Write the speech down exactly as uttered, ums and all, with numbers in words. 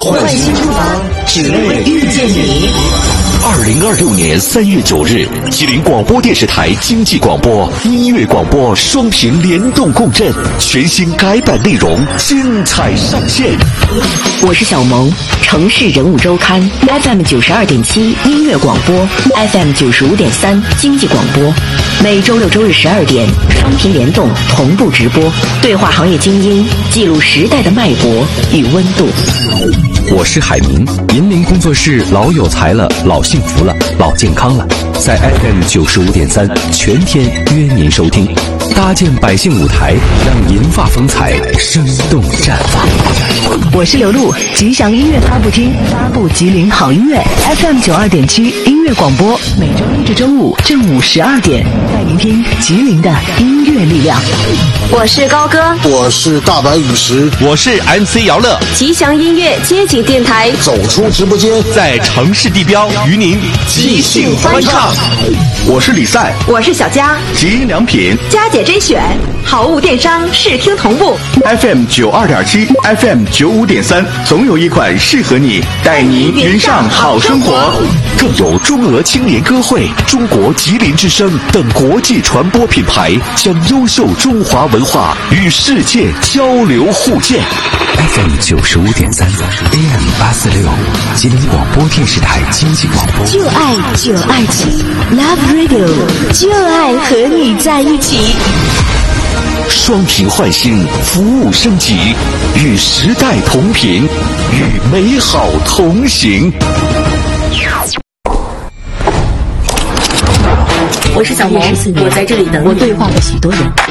换新出发，只为遇见你。 二零二六年三月九日，吉林广播电视台经济广播、音乐广播双屏联动共振，全新改版内容精彩上线。 我是小萌，城市人物周刊 F M 九十二点七音乐广播 ，F M 九十五点三经济广播，每周六周日十二点双屏联动同步直播，对话行业精英，记录时代的脉搏与温度。 我是海明，银铃工作室老有才了，老幸福了，老健康了，在 F M 九十五点三全天约您收听，搭建百姓舞台，让银发风采生动绽放。 我是刘露，吉祥音乐发布厅发布吉林好音乐 F M 九二点七音乐广播，每周一至周五正午十二点，带您听吉林的音乐力量。 我是高歌， 我是大白陨石， 我是 M C 姚乐。 吉祥音乐街景电台走出直播间， 在城市地标与您即兴欢唱。 我是李赛， 我是小佳， 吉林良品佳姐甄选，好物电商视听同步 F M 九二点七 F M 九五点三，总有一款适合你，带您云上好生活。 更有中俄青年歌会、中国吉林之声等国际传播品牌，将优秀中华文化与世界交流互鉴。 F M 九十五点三 A M 八四六，吉林广播电视台经济广播， 就爱九二七 Love Radio， 就爱和你在一起。 双屏换新，服务升级，与时代同频，与美好同行。 我是小萌，我在这里等你，我对话过许多人。